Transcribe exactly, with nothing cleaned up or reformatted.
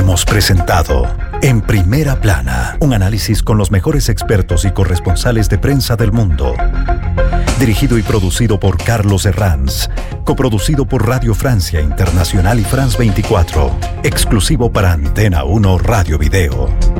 hemos presentado En Primera Plana, un análisis con los mejores expertos y corresponsales de prensa del mundo. Dirigido y producido por Carlos Herranz, coproducido por Radio Francia Internacional y France veinticuatro, exclusivo para Antena uno Radio Video.